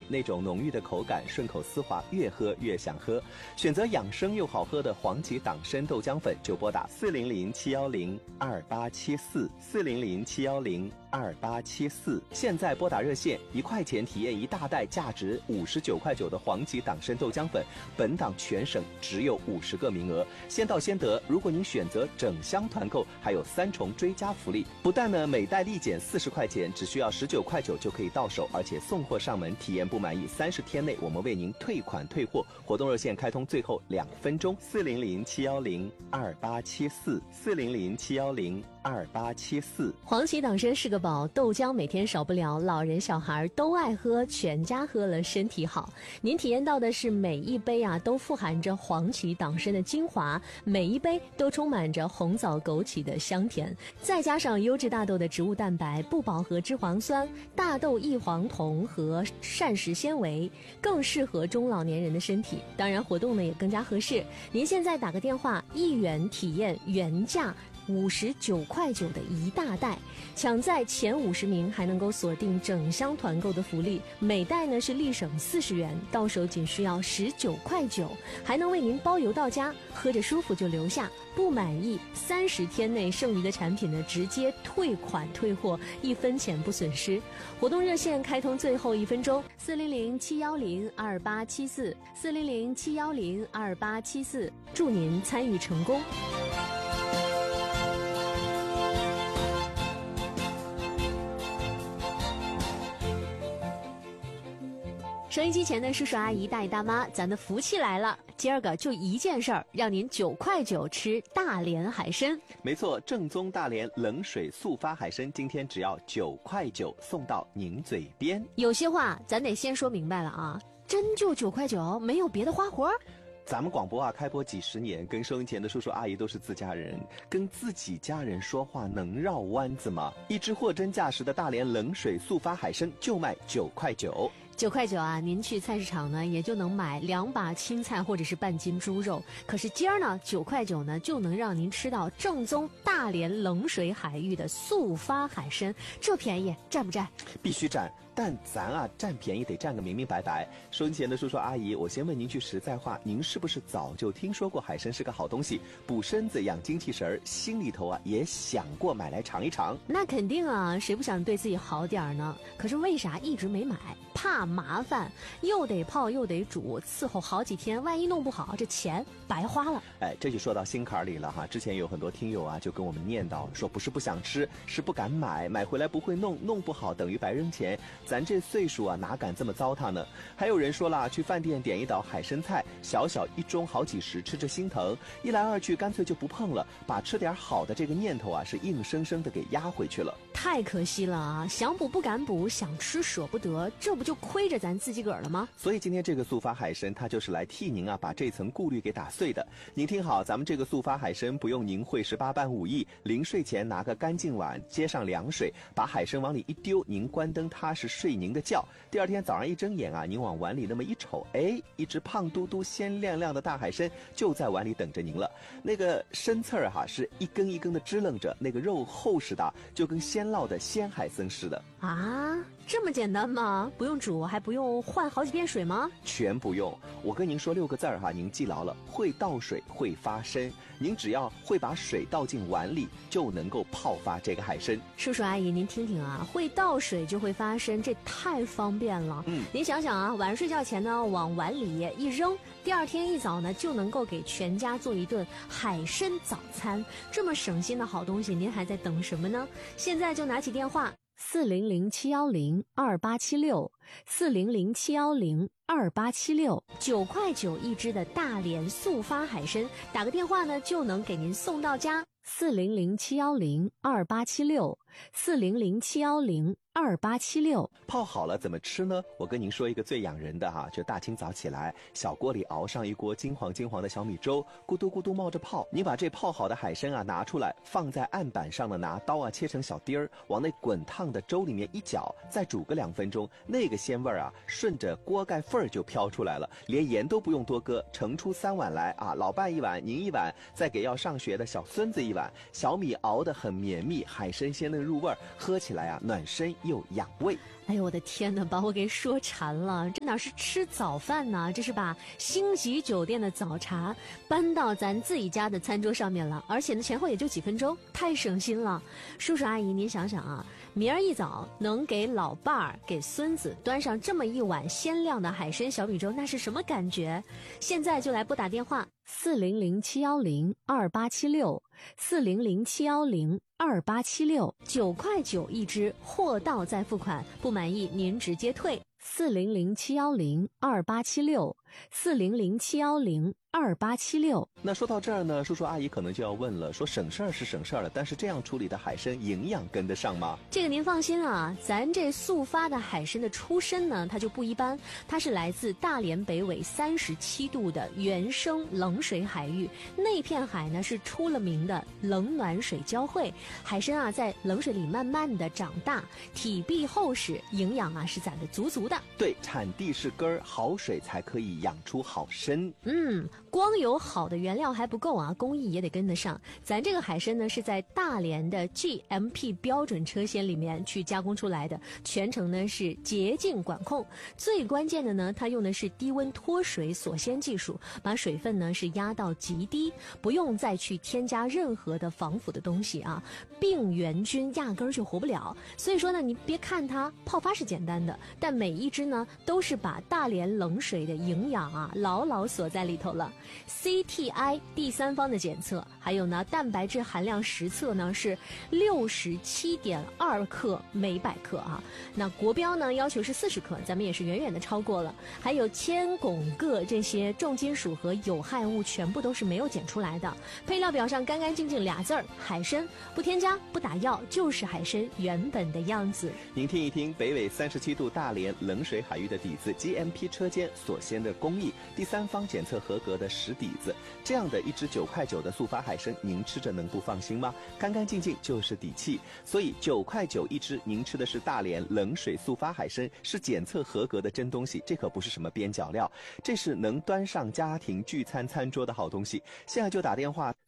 那种浓郁的口感，顺口丝滑，越喝越想喝。选择养生又好喝的黄芪党参豆浆粉，就拨打400-710-2874，400-710-2874。现在拨打热线，1块钱体验1大袋价值59块9的黄芪党参豆浆粉，本档全省只有50个名额，先到先得。如果您选择整箱团购，还有3重追加福利，不但呢每袋立减40块钱，只需要19块9就可以到手，而且送货上门，体验不满意30天内我们为您退款退货。活动热线开通最后2分钟，400-710-2874，400-710-2874。 黄芪党参是个宝，豆浆每天少不了，老人小孩都爱喝，全家喝了身体好。您体验到的是每一杯啊都富含着黄芪党参的精华，每一杯都充满着红枣枸杞的香甜，再加上优质大豆的植物蛋白、不饱和脂肪酸、大豆异黄酮和膳食纤维，更适合中老年人的身体。当然活动呢也更加合适，您现在打个电话，1元体验原价59块9的1大袋，抢在前50名还能够锁定整箱团购的福利，每袋呢是立省40元，到手仅需要19块9，还能为您包邮到家，喝着舒服就留下，不满意30天内剩余的产品呢直接退款退货，1分钱不损失。活动热线开通最后1分钟，400-710-2874，400-710-2874，祝您参与成功。收音机前的叔叔阿姨大爷大妈，咱的福气来了，今儿个就一件事儿，让您9块9吃大连海参。 没错，正宗大连冷水速发海参，今天只要9块9送到您嘴边。 有些话咱得先说明白了啊，真就9块9，没有别的花活。 咱们广播啊，开播几十年，跟收音前的叔叔阿姨都是自家人，跟自己家人说话能绕弯子吗？一只货真价实的大连冷水速发海参就卖9块9。 9块9啊，您去菜市场呢也就能买2把青菜或者是半斤猪肉，可是今儿呢9块9呢就能让您吃到正宗大连冷水海域的速发海参，这便宜占不占？ 必须占，但咱啊占便宜得占个明明白白。收音前的叔叔阿姨，我先问您句实在话，您是不是早就听说过海参是个好东西，补身子养精气神，心里头啊也想过买来尝一尝？ 那肯定啊，谁不想对自己好点呢？可是为啥一直没买？怕麻烦，又得泡又得煮，伺候好几天，万一弄不好，这钱白花了。 哎，这就说到心坎里了哈。之前有很多听友啊就跟我们念叨说，不是不想吃，是不敢买，买回来不会弄，弄不好等于白扔钱。咱这岁数啊哪敢这么糟蹋呢？还有人说了，去饭店点一道海参菜，小小一盅好几十，吃着心疼，一来二去干脆就不碰了，把吃点好的这个念头啊是硬生生的给压回去了。 太可惜了啊！想补不敢补，想吃舍不得，这不就亏着咱自己个儿了吗？ 所以今天这个速发海参，它就是来替您啊把这层顾虑给打碎的。您听好，咱们这个速发海参不用您会18般武艺，临睡前拿个干净碗，接上凉水，把海参往里一丢，您关灯踏实睡您的觉。第二天早上一睁眼啊，您往碗里那么一瞅，哎，一只胖嘟嘟、鲜亮亮的大海参就在碗里等着您了。那个参刺儿哈是一根一根的支棱着，那个肉厚实的，就跟鲜烙的鲜海参似的啊。这么简单吗？不用煮，还不用换好几遍水吗？ 全不用。我跟您说6个字儿哈，您记牢了：会倒水，会发参。您只要会把水倒进碗里，就能够泡发这个海参。 叔叔阿姨，您听听啊，会倒水就会发参，这太方便了。您想想啊，晚上睡觉前呢，往碗里一扔，第二天一早呢，就能够给全家做一顿海参早餐。这么省心的好东西，您还在等什么呢？现在就拿起电话。400-710-2876，400-710-2876，9块9一只的大连速发海参，打个电话呢就能给您送到家。400-710-2876，400-710-2876。 泡好了怎么吃呢？我跟您说一个最养人的哈，就大清早起来，小锅里熬上一锅金黄金黄的小米粥，咕嘟咕嘟冒着泡。你把这泡好的海参啊拿出来，放在案板上的，拿刀啊切成小丁儿，往那滚烫的粥里面一搅，再煮个2分钟，那个鲜味啊顺着锅盖缝儿就飘出来了，连盐都不用多搁，盛出3碗来啊，老伴1碗，您1碗，再给要上学的小孙子1碗。小米熬得很绵密，海参鲜嫩入味，喝起来啊暖身又养胃。 哎呦我的天哪，把我给说馋了！这哪是吃早饭呢？这是把星级酒店的早茶搬到咱自己家的餐桌上面了，而且呢前后也就几分钟，太省心了。叔叔阿姨，您想想啊，明儿一早能给老伴儿、给孙子端上这么一碗鲜亮的海参小米粥，那是什么感觉？现在就来拨打电话，400-710-2876，400-710-2876，9块9一支，货到再付款，不满意您直接退。400-710-2876，400-710-2876。 那说到这儿呢，叔叔阿姨可能就要问了，说省事儿是省事儿了，但是这样处理的海参营养跟得上吗？ 这个您放心啊，咱这速发的海参的出身呢，它就不一般，它是来自大连北纬37度的原生冷水海域，那片海呢是出了名的冷暖水交汇，海参啊在冷水里慢慢的长大，体壁厚实，营养啊是攒得足足的。 对，产地是根儿，好水才可以养出好参。 光有好的原料还不够啊，工艺也得跟得上。咱这个海参呢是在大连的 GMP 标准车间里面去加工出来的，全程呢是洁净管控。最关键的呢，它用的是低温脱水锁鲜技术，把水分呢是压到极低，不用再去添加任何的防腐的东西啊，病原菌压根儿就活不了。所以说呢，你别看它泡发是简单的，但每一只呢都是把大连冷水的营养啊牢牢锁在里头了。CTI 第三方的检测，还有呢蛋白质含量实测呢是67.2克每100克啊，那国标呢要求是40克，咱们也是远远的超过了。还有铅、汞、铬这些重金属和有害物全部都是没有检出来的。配料表上干干净净俩字儿，海参，不添加不打药，就是海参原本的样子。 您听一听北纬37度大连冷水海域的底子， GMP 车间锁鲜的工艺，第三方检测合格的实底子，这样的一只9块9的速发海参，您吃着能不放心吗？干干净净就是底气。所以9块9一只，您吃的是大连冷水速发海参，是检测合格的真东西，这可不是什么边角料，这是能端上家庭聚餐餐桌的好东西。现在就打电话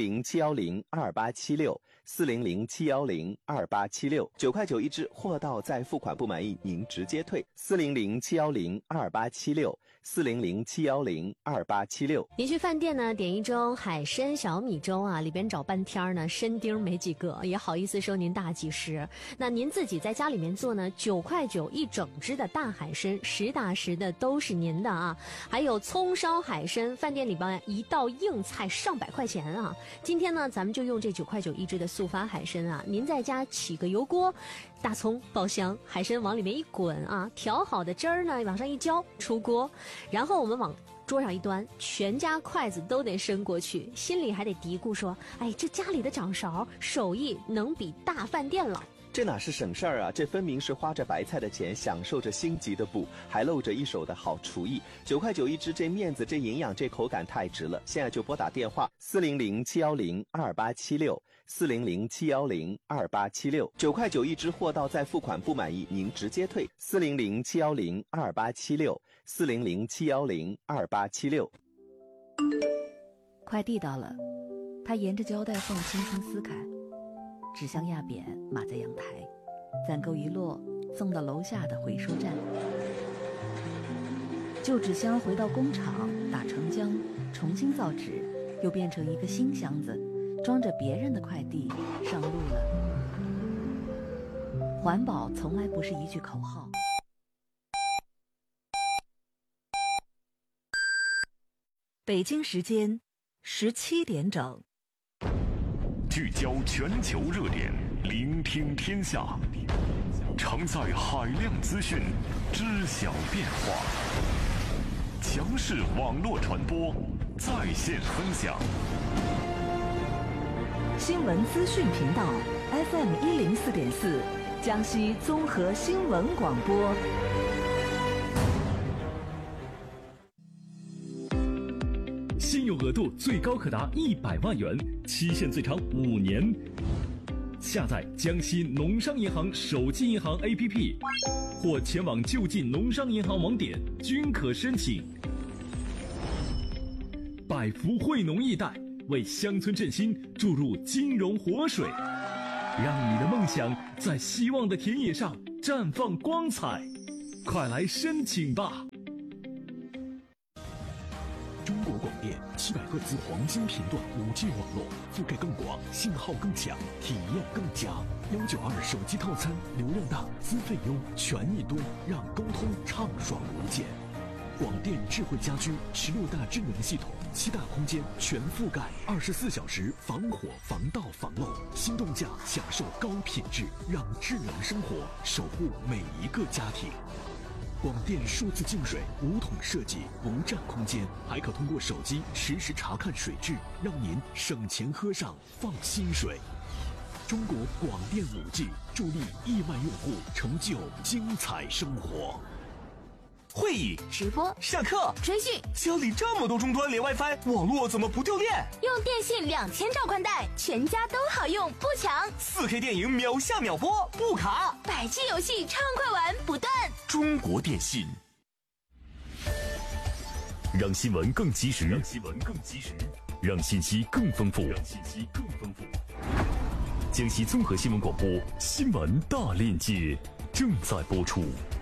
400-710-2876，400-710-2876，9块9一只，货到再付款，不满意您直接退。400-710-2876，400-710-2876。 您去饭店呢点一盅海参小米粥啊，里边找半天呢，参丁没几个，也好意思收您大几十。那您自己在家里面做呢，9块9一整只的大海参，实打实的都是您的啊。还有葱烧海参，饭店里边一道硬菜上百块钱啊。今天呢，咱们就用这9块9一只的速发海参啊，您在家起个油锅，大葱爆香，海参往里面一滚啊，调好的汁儿呢往上一浇，出锅，然后我们往桌上一端，全家筷子都得伸过去，心里还得嘀咕说，哎，这家里的掌勺手艺能比大饭店了。 这哪是省事儿啊，这分明是花着白菜的钱，享受着星级的补，还露着一手的好厨艺。9块9一只，这面子，这营养，这口感太值了。现在就拨打电话400-710-2876，400-710-2876，9块9一只，货到再付款，不满意您直接退。400-710-2876，400-710-2876。 快递到了，他沿着胶带缝轻轻撕开，纸箱压扁码在阳台，攒够一摞送到楼下的回收站。旧纸箱回到工厂打成浆，重新造纸，又变成一个新箱子，装着别人的快递上路了。环保从来不是一句口号。北京时间17点整。 聚焦全球热点，聆听天下，承载海量资讯，知晓变化。强势网络传播，在线分享。 新闻资讯频道 FM 104.4，江西综合新闻广播。 信用额度最高可达100万元，期限最长5年。下载江西农商银行手机银行 APP， 或前往就近农商银行网点均可申请。百福惠农易贷为乡村振兴注入金融活水。 让你的梦想在希望的田野上绽放光彩。快来申请吧！ 中国广电700赫兹黄金频段5G 网络，覆盖更广，信号更强，体验更佳。192手机套餐，流量大，资费优，权益多，让沟通畅爽无间。广电智慧家居16大智能系统，7大空间全覆盖，24小时防火防盗防漏，心动价享受高品质，让智能生活守护每一个家庭。广电数字净水无桶设计，不占空间，还可通过手机实时查看水质，让您省钱喝上放心水。中国广电5G助力亿万用户成就精彩生活。 会议、 直播、 上课、 追剧， 家里这么多终端连 WiFi， 网络怎么不掉电？ 用电信2000兆宽带，全家都好用，不抢。 4K 电影秒下秒播，不卡。 100G 游戏畅快玩不断。 中国电信， 让新闻更及时，让信息更丰富，江西综合新闻广播新闻大链接正在播出。